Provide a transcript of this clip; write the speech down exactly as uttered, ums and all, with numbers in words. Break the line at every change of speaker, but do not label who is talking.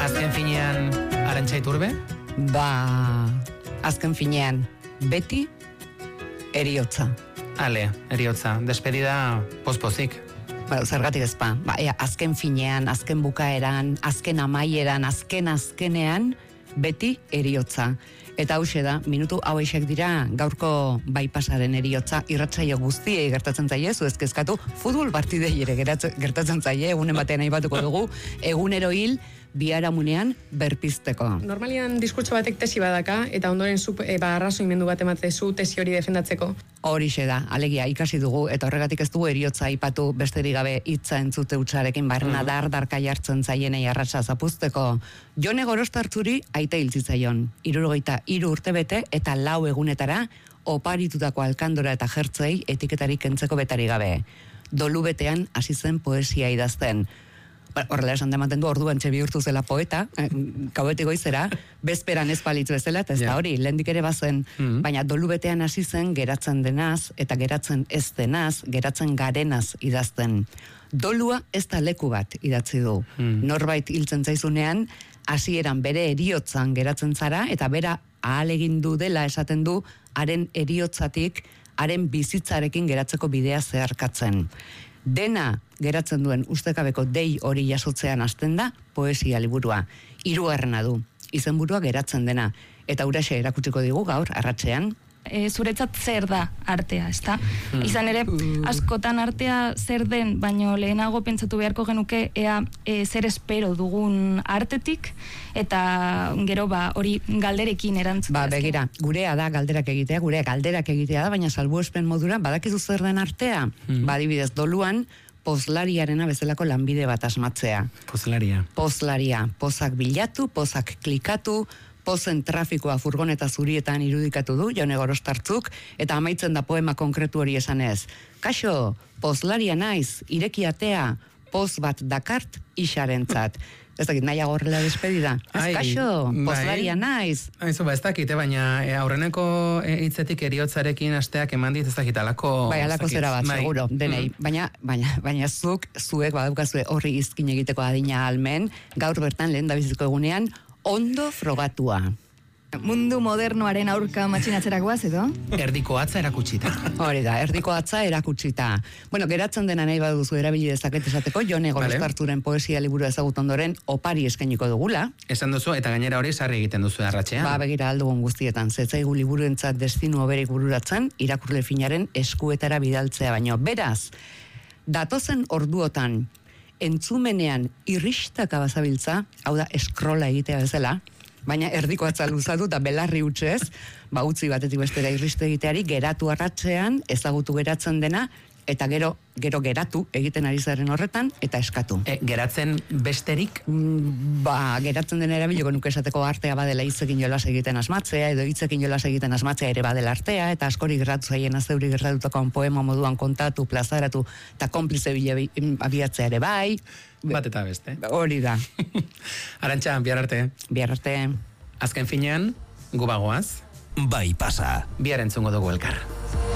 Azken finean, Arantxa Iturbe?
Ba, azken finean, beti eriotza.
Ale, eriotza, despedida pospozik.
Ba, zergatik ezpa, ba, ea, azken finean, azken bukaeran, azken amaieran, azken azkenean, beti eriotza. Eta hause da, minutu hauexek dira gaurko baipasaren eriotza irratsaio guztiei gertatzen zaie, zu ezkezkatu, futbol partidei ere gertatzen zaie, egunen batean aipatuko dugu, egunero hil, biharamunean berpizteko.
Normalian diskurtso batek tesi badaka, eta ondoren zu e, ba, arrazoimendu bat ematezu tesi hori defendatzeko.
Horixe da, alegia ikasi dugu, eta horregatik ez dugu eriotza aipatu besterik gabe hitza entzute utxarekin barna mm. dar darka jartzen zaienei arratsa zapuzteko. Jone Gorostartzuri aita hiltzitzaion, hirurogeita hiru urte bete eta lau egunetara oparitutako alkandora eta jertzei etiketarik kentzeko betari gabe. Dolu betean hasi zen poesia idazten. Horrela esan dematen du orduan txe bihurtu zela poeta, gauetik goizera, bezperan ez palitzu ezela, eta ez da hori, lehendik ere bazen, mm-hmm. baina dolu betean hasi zen geratzen denaz, eta geratzen ez denaz, geratzen garenaz idazten. Dolua ez da leku bat idatzi du. Mm. Norbait hiltzen zaizunean, hasieran bere eriotzan geratzen zara, eta bera ahalegin du dela esaten du, haren eriotzatik, haren bizitzarekin geratzeko bidea zeharkatzen. Dena geratzen duen ustekabeko dei hori jasotzean hasten da poesia liburua. Hirugarrena du, izenburua geratzen dena. Eta huraxe erakutsiko digu gaur, arratsean.
E, zuretzat zer da artea, ezta? Hmm. Izan ere, askotan artea zer den, baino lehenago pentsatu beharko genuke ea e, zer espero dugun artetik, eta gero ba hori galderekin erantzun.
Ba, begira, gurea da galderak egitea, gurea galderak egitea da, baina salbuespen modura badakizu zer den artea. Hmm. Ba, adibidez, doluan, pozlariarena bezalako lanbide bat asmatzea.
Pozlaria.
Pozlaria. Pozak bilatu, pozak klikatu, pozen trafikoa furgoneta zurietan irudikatu du, Jone Gorostartzuk, eta amaitzen da poema konkretu hori esanez. Kaixo, pozlaria naiz, ireki atea, poz bat dakart isarentzat. Ez dakit, nahiago horrela despedida. Ez, kaixo, pozlaria naiz.
Aizu, ba, ez dakit, baina e, aurreneko hitzetik eriotzarekin asteak eman dit, ez dakit, alako...
Bai, alako zera bat, seguro, denei. Mm. Baina, baina, baina zuk, zuek, badaukazue horri izkin egiteko adina almen, gaur bertan lehen da biziko egunean, ondo frogatua.
Mundu modernoaren aurka matxinatzerakoaz edo?
Erdiko atza erakutsita.
Hori da, erdiko atza erakutsita. Bueno, geratzen dena nahi baduzu erabili dezaket esateko, Jone Gorostartzuren vale. Poesia liburu ezagut ondoren opari eskainiko dugula.
Esan duzu, eta gainera hori sarri egiten duzu arratsean.
Ba, begira aldugun guztietan, zetzaigu liburuentzat destinu oberik bururatzen, irakurle finaren eskuetara bidaltzea baino. Beraz, datozen orduotan, entzumenean irristaka bazabiltza, hau da, eskrola egitea bezala, baina erdiko atza luzatu eta belarri utxez, ba utzi batetik bestera irriste egiteari, geratu arratzean, ezagutu geratzen dena, eta gero, gero geratu egiten ari zaren horretan, eta eskatu.
E, geratzen besterik?
Mm, ba, geratzen dena erabiliko nuke esateko artea badela hitzekin jolas egiten asmatzea, edo hitzekin jolas egiten asmatzea ere badela artea, eta askori gerratu zaien azeuri gerratutako poema moduan kontatu, plazaratu, eta konplize bile abiatzea ere bai.
Bat eta beste.
Hori da.
Arantxa, bihar arte.
Bihar arte.
Azken finean, gubagoaz.
Bai pasa.
Bihar entzungo dugu elkar.